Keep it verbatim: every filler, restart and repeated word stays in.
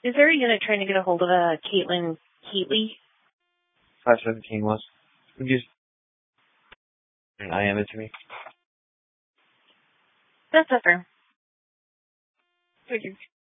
Is there a unit trying to get a hold of a Caitlin Heatley? five seventeen was. Would you I am it to me? That's affirm. Thank you.